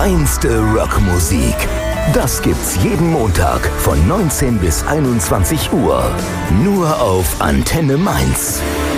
Feinste Rockmusik. Das gibt's jeden Montag von 19 bis 21 Uhr. Nur auf Antenne Mainz.